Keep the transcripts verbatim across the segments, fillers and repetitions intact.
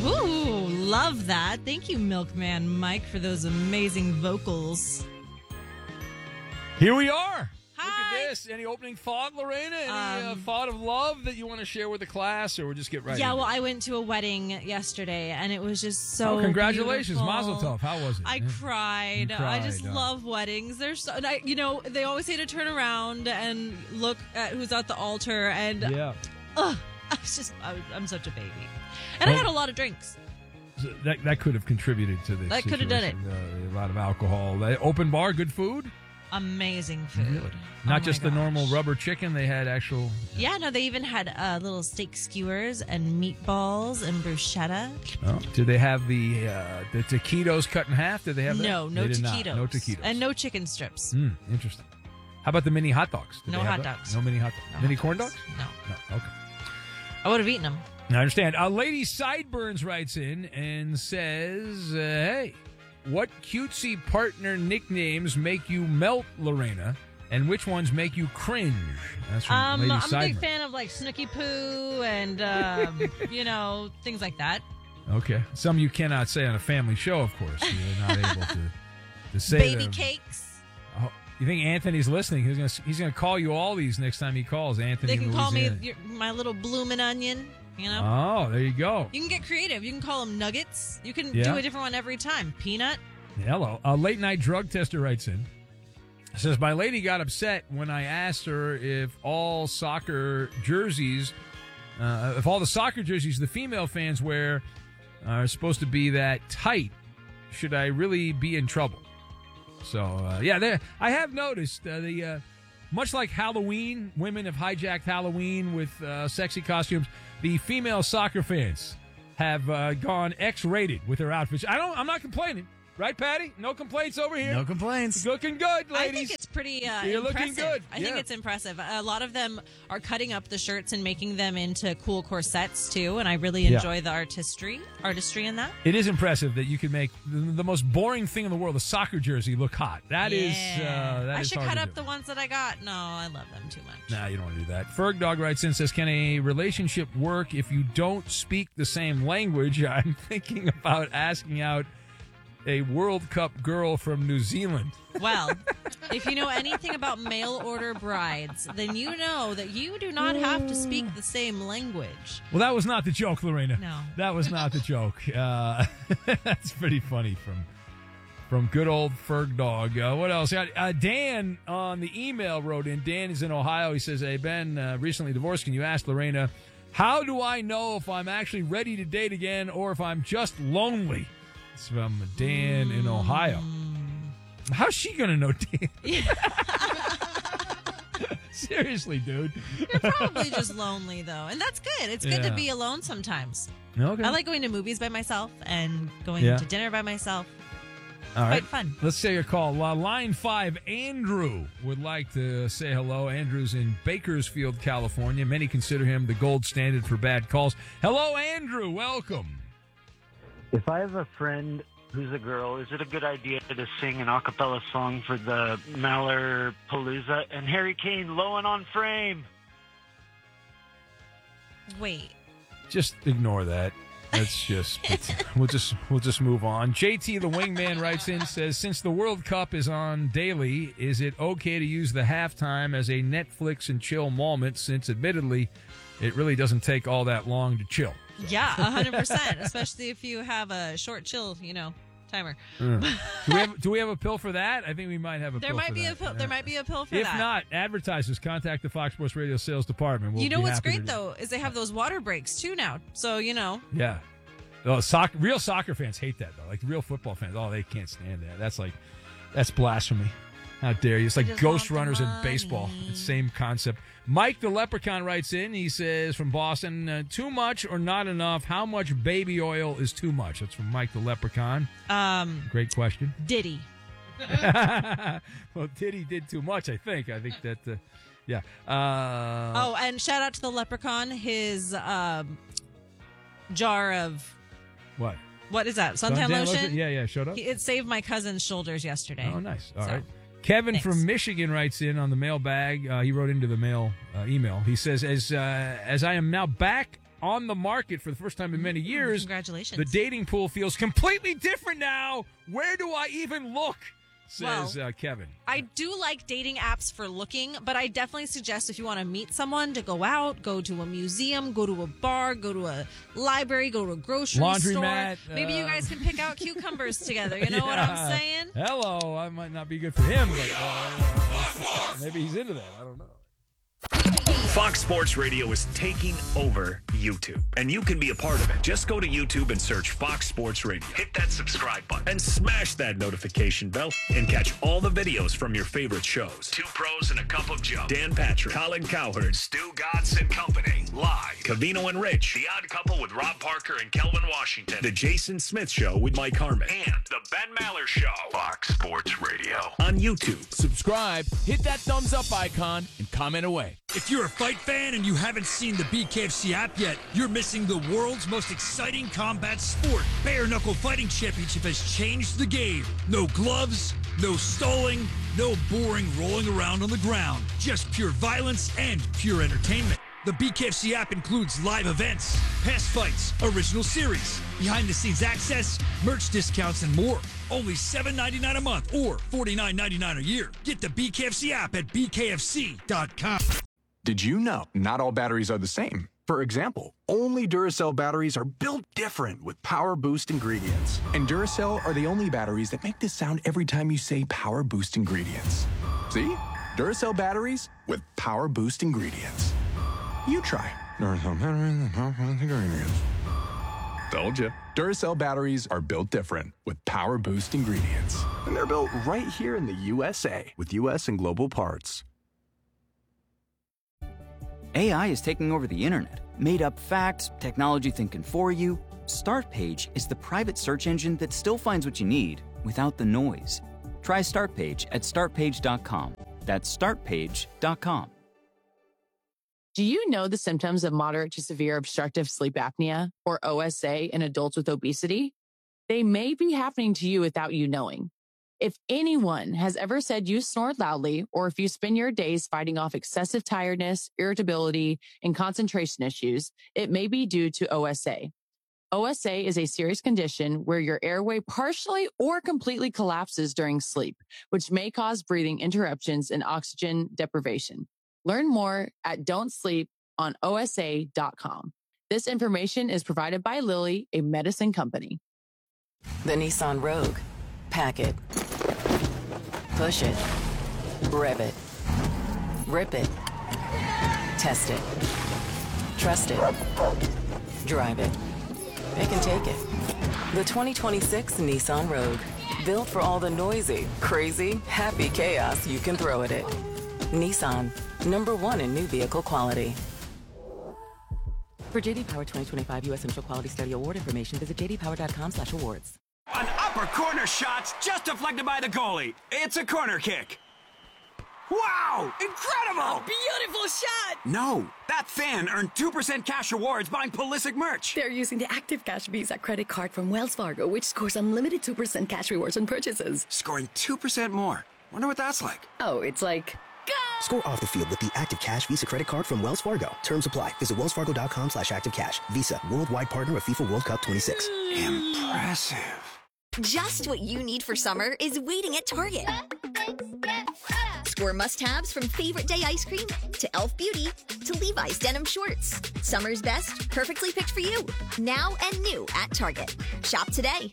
Ooh, love that. Thank you, Milkman Mike, for those amazing vocals. Here we are. Hi. Look at this. Any opening thought, Lorena? Any Um, uh, thought of love that you want to share with the class, or we'll just get right Yeah, into well, it? I went to a wedding yesterday, and it was just so Oh, congratulations. beautiful. Mazel tov. How was it? I Yeah. cried. You I just cried, huh? love weddings. They're so, and I, you know, they always say to turn around and look at who's at the altar, and Yeah. ugh, I was just, I was, I'm such a baby. And I Well- had a lot of drinks. So that that could have contributed to this. That could have done it. Uh, a lot of alcohol. Uh, open bar, good food? Amazing food. Really? Oh Not my just the gosh. normal rubber chicken. They had actual. Yeah, no, they even had uh, little steak skewers and meatballs and bruschetta. Oh, did they have the uh, the taquitos cut in half? Did they have that? No, no They did not. taquitos. No taquitos. And no chicken strips. Mm, interesting. How about the mini hot dogs? Did No they have hot that? dogs. No mini hot dogs. No mini hot corn dogs? No. No. Okay. I would have eaten them. I understand. Uh, Lady Sideburns writes in and says, uh, hey, what cutesy partner nicknames make you melt, Lorena, and which ones make you cringe? That's from Um, Lady I'm a Sideburns. big fan of like Snooky Poo and, um, you know, things like that. Okay. Some you cannot say on a family show, of course. You're not able to, to say Baby them. cakes. Oh, you think Anthony's listening? He's going to he's gonna call you all these next time he calls, Anthony. They can call me Louisiana. your, my little bloomin' onion, you know? Oh, there you go. You can get creative. You can call them nuggets. You can Yeah. do a different one every time. Peanut. Hello. A late night drug tester writes in. Says, my lady got upset when I asked her if all soccer jerseys, uh, if all the soccer jerseys the female fans wear are supposed to be that tight. Should I really be in trouble? So, uh, yeah, there. I have noticed uh, the uh, much like Halloween, women have hijacked Halloween with uh, sexy costumes. The female soccer fans have uh, gone X-rated with their outfits. I don't. I'm not complaining, right, Patty? No complaints over here. No complaints. Looking good, ladies. I think it's pretty uh, You're looking impressive. good. I think Yeah. it's impressive. A lot of them are cutting up the shirts and making them into cool corsets too, and I really Yeah. enjoy the artistry, artistry in that. It is impressive that you can make the, the most boring thing in the world, a soccer jersey, look hot. That is. Yeah. Uh, that I is should hard cut to up do. the ones that I got. No, I love them too much. Nah, you don't want to do that. Ferg Dog writes in, says, can a relationship work if you don't speak the same language? I'm thinking about asking out a World Cup girl from New Zealand. Well, if you know anything about mail order brides, then you know that you do not have to speak the same language. Well, that was not the joke, Lorena. No. That was not the joke. Uh, that's pretty funny from from good old Ferg Dog. Uh, what else? Uh, Dan on the email wrote in. Dan is in Ohio. He says, hey, Ben, uh, recently divorced. Can you ask Lorena, how do I know if I'm actually ready to date again or if I'm just lonely? It's from Dan in Ohio. How's she going to know Dan? Seriously, dude. You're probably just lonely, though. And that's good. It's good Yeah. to be alone sometimes. Okay. I like going to movies by myself and going Yeah. to dinner by myself. All right. Quite fun. Let's take a call. Uh, line five, Andrew would like to say hello. Andrew's in Bakersfield, California. Many consider him the gold standard for bad calls. Hello, Andrew. Welcome. If I have a friend who's a girl, is it a good idea to sing an a cappella song for the Maller Palooza and Harry Kane low and on frame? Wait. Just ignore that. That's just we'll just we'll just move on. J T the wingman writes in, says, since the World Cup is on daily, is it okay to use the halftime as a Netflix and chill moment, since admittedly it really doesn't take all that long to chill? Yeah, one hundred percent. Especially if you have a short chill, you know, timer. Mm. do, we have, do we have a pill for that? I think we might have a There pill might for be that. a pill. Yeah. There might be a pill for If that. not, advertisers, contact the Fox Sports Radio sales department. We'll you know be what's happy great to- though is they have those water breaks too now. So you know, Yeah. Oh, soccer, real soccer fans hate that, though. Like real football fans, oh, they can't stand that. That's like, that's blasphemy. How dare you? It's like just ghost want the runners in money. baseball. It's same concept. Mike the Leprechaun writes in. He says from Boston, uh, too much or not enough? How much baby oil is too much? That's from Mike the Leprechaun. um, Great question. Diddy. Well, Diddy did too much, I think. I think that, uh, yeah. Uh, Oh, and shout out to the Leprechaun. His um, jar of What? what is that? Suntan Suntan lotion. Yeah, yeah, showed up. He- It saved my cousin's shoulders yesterday. Oh, nice. All So, right. Kevin thanks. from Michigan writes in on the mailbag. Uh, he wrote into the mail uh, email. He says, "As uh, as I am now back on the market for the first time in many years. Congratulations. The dating pool feels completely different now. Where do I even look? Says well, uh, Kevin. I do like dating apps for looking, but I definitely suggest if you want to meet someone to go out, go to a museum, go to a bar, go to a library, go to a grocery Laundry store. mat, Maybe uh, you guys can pick out cucumbers together. You know yeah. what I'm saying? Hello. I might not be good for him, but uh, maybe he's into that. I don't know. Fox Sports Radio is taking over YouTube, and you can be a part of it. Just go to YouTube and search Fox Sports Radio. Hit that subscribe button and smash that notification bell and catch all the videos from your favorite shows. Two Pros and a Cup of Joe. Dan Patrick, Colin Cowherd, Stu Godson and Company. Live. Cavino and Rich. The Odd Couple with Rob Parker and Kelvin Washington. The Jason Smith Show with Mike Harmon. And The Ben Maller Show. Fox Sports Radio. On YouTube. Subscribe, hit that thumbs up icon, and comment away. If you're a fight fan and you haven't seen the B K F C app yet, you're missing the world's most exciting combat sport. Bare Knuckle Fighting Championship has changed the game. No gloves, no stalling, no boring rolling around on the ground. Just pure violence and pure entertainment. The B K F C app includes live events, past fights, original series, behind-the-scenes access, merch discounts, and more. Only seven ninety-nine a month or forty-nine ninety-nine a year. Get the B K F C app at B K F C dot com. Did you know not all batteries are the same? For example, only Duracell batteries are built different with Power Boost ingredients. And Duracell are the only batteries that make this sound every time you say Power Boost ingredients. See? Duracell batteries with Power Boost ingredients. You try. Duracell batteries with Power Boost ingredients. Told you. Duracell batteries are built different with Power Boost ingredients. And they're built right here in the U S A with U S and global parts. A I is taking over the internet. Made up facts, technology thinking for you. Startpage is the private search engine that still finds what you need without the noise. Try Startpage at start page dot com. That's start page dot com. Do you know the symptoms of moderate to severe obstructive sleep apnea, or O S A, in adults with obesity? They may be happening to you without you knowing. If anyone has ever said you snore loudly, or if you spend your days fighting off excessive tiredness, irritability, and concentration issues, it may be due to O S A. O S A is a serious condition where your airway partially or completely collapses during sleep, which may cause breathing interruptions and oxygen deprivation. Learn more at don't sleep on O S A dot com. This information is provided by Lilly, a medicine company. The Nissan Rogue. Pack it. Push it. Rev it. Rip it. Test it. Trust it. Drive it. It can take it. The twenty twenty-six Nissan Rogue. Built for all the noisy, crazy, happy chaos you can throw at it. Nissan. Number one in new vehicle quality. For J D Power twenty twenty-five U S Central Quality Study Award information, visit j d power dot com slash awards. An upper corner shot's just deflected by the goalie. It's a corner kick. Wow! Incredible! A beautiful shot! No, that fan earned two percent cash rewards buying Pulisic merch. They're using the Active Cash Visa credit card from Wells Fargo, which scores unlimited two percent cash rewards on purchases. Scoring two percent more. Wonder what that's like. Oh, it's like... Go! Score off the field with the Active Cash Visa credit card from Wells Fargo. Terms apply. Visit wells fargo dot com slash active cash. Visa, worldwide partner of FIFA World Cup twenty-six. Impressive. Just what you need for summer is waiting at Target. Score must-haves from Favorite Day ice cream to e l f Beauty to Levi's denim shorts. Summer's best, perfectly picked for you. Now and new at Target. Shop today.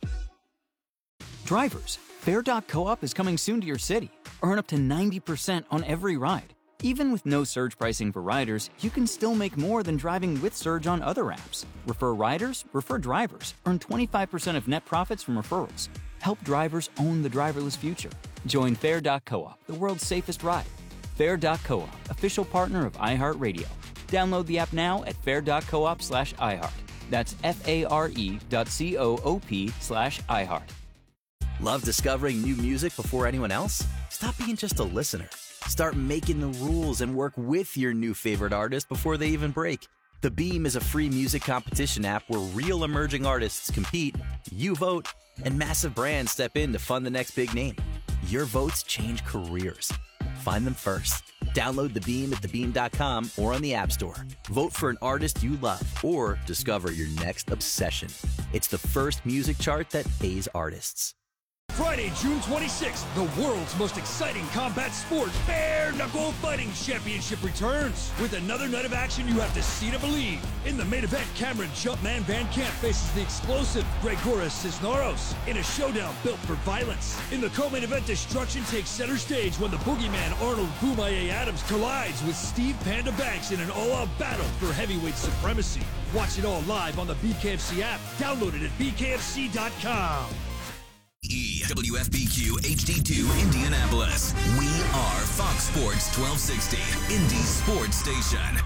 Drivers, Fair dot coop is coming soon to your city. Earn up to ninety percent on every ride. Even with no surge pricing for riders, you can still make more than driving with Surge on other apps. Refer riders, refer drivers. Earn twenty-five percent of net profits from referrals. Help drivers own the driverless future. Join Fair dot coop, the world's safest ride. Fair dot coop, official partner of iHeartRadio. Download the app now at fair dot coop slash iHeart. That's F-A-R-E dot C-O-O-P slash iHeart. Love discovering new music before anyone else? Stop being just a listener. Start making the rules and work with your new favorite artist before they even break. The Beam is a free music competition app where real emerging artists compete, you vote, and massive brands step in to fund the next big name. Your votes change careers. Find them first. Download The Beam at the beam dot com or on the App Store. Vote for an artist you love or discover your next obsession. It's the first music chart that pays artists. Friday, June twenty-sixth, the world's most exciting combat sport, Bare Knuckle Fighting Championship returns. With another night of action you have to see to believe. In the main event, Cameron Jumpman Van Camp faces the explosive Gregoras Cisneros in a showdown built for violence. In the co-main event, destruction takes center stage when the boogeyman Arnold Boomaier Adams collides with Steve Panda Banks in an all-out battle for heavyweight supremacy. Watch it all live on the B K F C app. Download it at B K F C dot com. E W F B Q H D two Indianapolis. We are Fox Sports twelve sixty, Indy's sports station.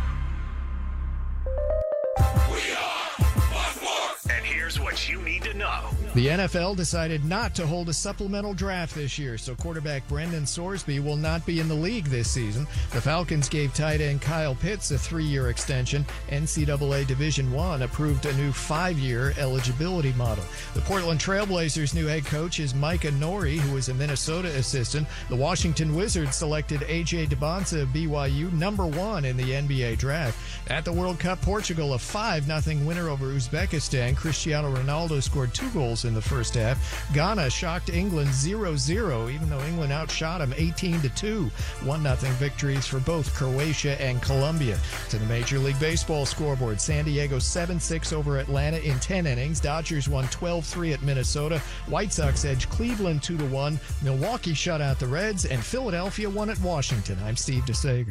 We are Fox Sports. And here's what you need to know. The N F L decided not to hold a supplemental draft this year, so quarterback Brendan Sorsby will not be in the league this season. The Falcons gave tight end Kyle Pitts a three-year extension. N C double A Division One approved a new five-year eligibility model. The Portland Trailblazers' new head coach is Micah Nori, who is a Minnesota assistant. The Washington Wizards selected A J DeBonsa of B Y U number one in the N B A draft. At the World Cup, Portugal, a five nothing winner over Uzbekistan. Cristiano Ronaldo scored two goals in the first half. Ghana shocked England zero zero, even though England outshot them eighteen to two. one nothing victories for both Croatia and Colombia. To the Major League Baseball scoreboard, San Diego seven six over Atlanta in ten innings. Dodgers won twelve three at Minnesota. White Sox edged Cleveland two to one. Milwaukee shut out the Reds, and Philadelphia won at Washington. I'm Steve DeSager.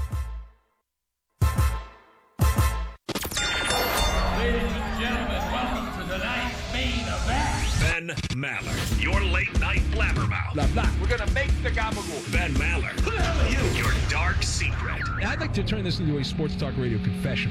Ladies and gentlemen, welcome to tonight's main event. Ben Maller, your late night blabbermouth. Blah, blah. We're going to make the gabagool. Ben Maller, you, your dark secret. I'd like to turn this into a sports talk radio confession.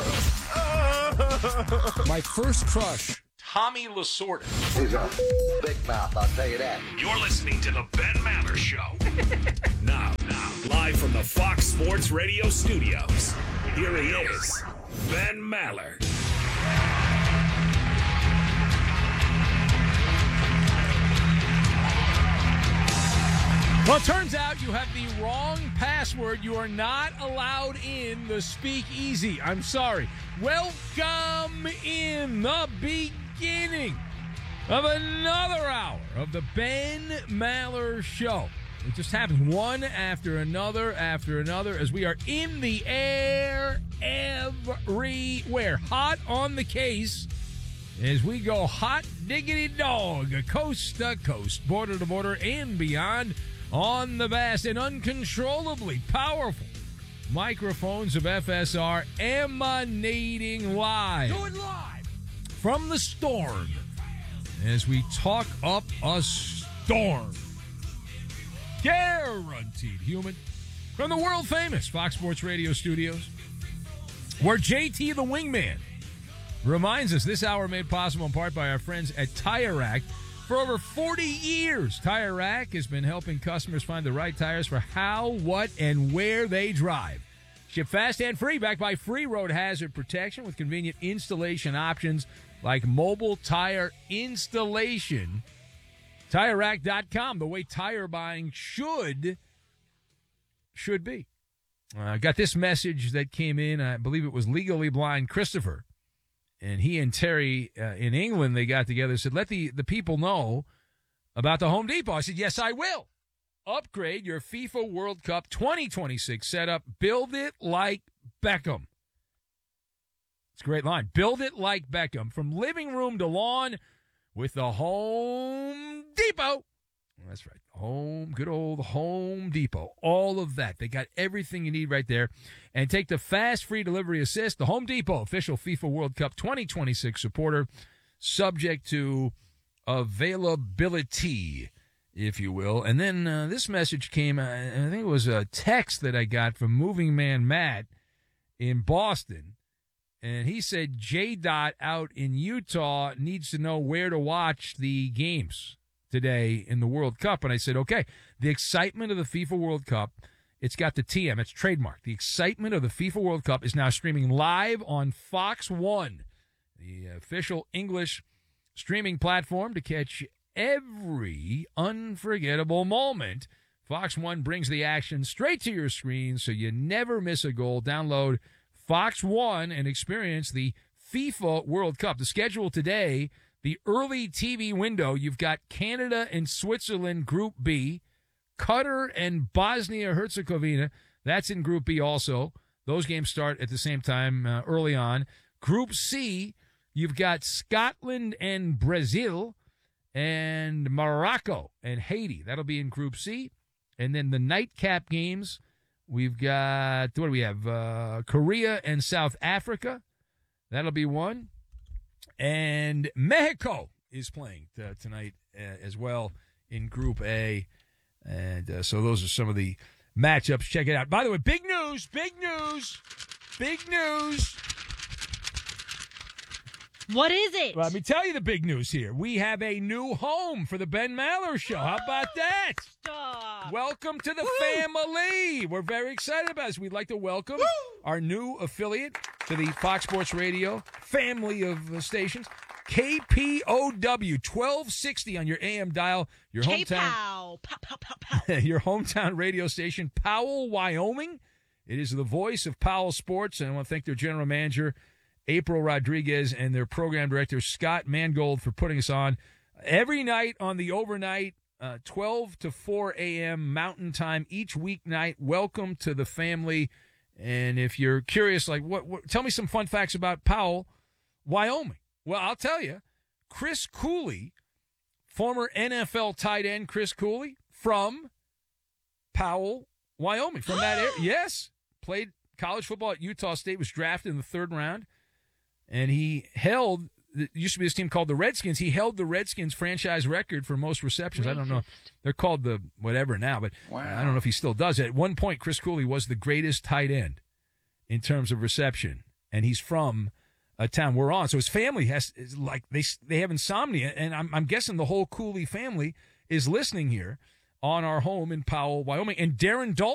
My first crush, Tommy Lasorda. He's a big mouth, I'll tell you that. You're listening to the Ben Maller Show. now, now, live from the Fox Sports Radio studios, here he is, Ben Maller. Well, it turns out you have the wrong password. You are not allowed in the speakeasy. I'm sorry. Welcome in the beginning of another hour of the Ben Maller Show. It just happens one after another after another as we are in the air everywhere. Hot on the case as we go hot diggity dog, coast to coast, border to border, and beyond on the vast and uncontrollably powerful microphones of F S R, emanating live. Do it live! From the storm as we talk up a storm. Guaranteed human. From the world-famous Fox Sports Radio studios, where J T the Wingman reminds us this hour made possible in part by our friends at Tire Rack. For over forty years, Tire Rack has been helping customers find the right tires for how, what, and where they drive. Ship fast and free, backed by free road hazard protection with convenient installation options like mobile tire installation. Tire Rack dot com, the way tire buying should, should be. I uh, got this message that came in. I believe it was Legally Blind Christopher. And he and Terry uh, in England, they got together and said, let the, the people know about the Home Depot. I said, yes, I will. Upgrade your FIFA World Cup twenty twenty-six setup. Build it like Beckham. It's a great line. Build it like Beckham. From living room to lawn with the Home Depot. That's right. Home, good old Home Depot. All of that. They got everything you need right there. And take the fast free delivery assist. The Home Depot, official FIFA World Cup twenty twenty-six supporter, subject to availability, if you will. And then uh, this message came, uh, I think it was a text that I got from Moving Man Matt in Boston. And he said J-Dot out in Utah needs to know where to watch the games today in the World Cup. And I said, okay, the excitement of the FIFA World Cup, it's got the T M, it's trademarked. The excitement of the FIFA World Cup is now streaming live on Fox One, the official English streaming platform to catch every unforgettable moment. Fox One brings the action straight to your screen so you never miss a goal. Download Fox One and experience the FIFA World Cup. The schedule today, the early T V window, you've got Canada and Switzerland, Group B, Qatar and Bosnia-Herzegovina. That's in Group B also. Those games start at the same time uh, early on. Group C, you've got Scotland and Brazil and Morocco and Haiti. That'll be in Group C. And then the nightcap games, we've got, what do we have? Uh, Korea and South Africa. That'll be one. And Mexico is playing uh, tonight uh, as well in Group A. And uh, so those are some of the matchups. Check it out. By the way, big news, big news, big news. What is it? Well, let me tell you the big news here. We have a new home for the Ben Maller Show. How about that? Stop. Welcome to the Woo. family. We're very excited about this. We'd like to welcome Woo. our new affiliate to the Fox Sports Radio family of uh, stations. K P O W twelve sixty on your A M dial. Your hometown, K-pow. Pow, pow, pow, pow. your hometown radio station, Powell, Wyoming. It is the voice of Powell Sports, and I want to thank their general manager, April Rodriguez, and their program director, Scott Mangold, for putting us on every night on the overnight, uh, twelve to four a.m. Mountain Time each weeknight. Welcome to the family. And if you're curious, like, what, what? Tell me some fun facts about Powell, Wyoming. Well, I'll tell you, Chris Cooley, former N F L tight end Chris Cooley from Powell, Wyoming, from that area. Yes, played college football at Utah State, was drafted in the third round, and he held, it used to be this team called the Redskins, he held the Redskins franchise record for most receptions. Racist. I don't know. They're called the whatever now, but wow. I don't know if he still does it. At one point, Chris Cooley was the greatest tight end in terms of reception, and he's from a town we're on. So his family has, is like, they they have insomnia, and I'm, I'm guessing the whole Cooley family is listening here on our home in Powell, Wyoming. And Darren Dalton